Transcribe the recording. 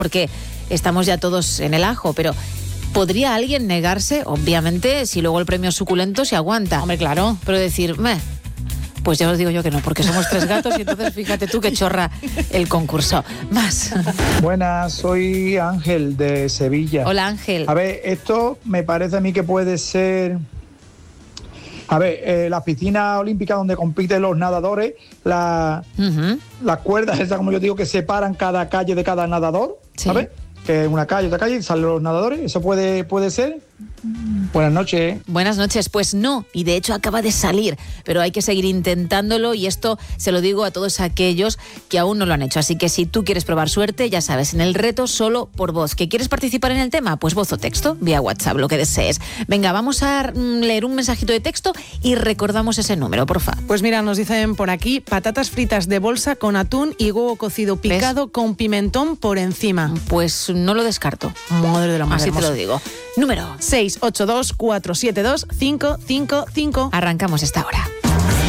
porque estamos ya todos en el ajo, pero ¿podría alguien negarse? Obviamente, si luego el premio es suculento, se aguanta. Hombre, claro. Pero decir, pues ya os digo yo que no, porque somos 3 gatos y entonces fíjate tú que chorra el concurso. Más. Buenas, soy Ángel de Sevilla. Hola, Ángel. A ver, esto me parece a mí que puede ser... A ver, la piscina olímpica donde compiten los nadadores, las cuerdas, esas como yo digo, que separan cada calle de cada nadador, ¿sabes? Que una calle, otra calle, y salen los nadadores. ¿Eso puede ser? Buenas noches. Buenas noches. Pues no, y de hecho acaba de salir, pero hay que seguir intentándolo y esto se lo digo a todos aquellos que aún no lo han hecho. Así que si tú quieres probar suerte, ya sabes, en el reto solo por voz. ¿Que quieres participar en el tema? Pues voz o texto, vía WhatsApp, lo que desees. Venga, vamos a leer un mensajito de texto y recordamos ese número, porfa. Pues mira, nos dicen por aquí, patatas fritas de bolsa con atún y huevo cocido picado con pimentón por encima. Pues no lo descarto. Madre de la madre. Así te lo digo. Número 682-472-555. Arrancamos esta hora.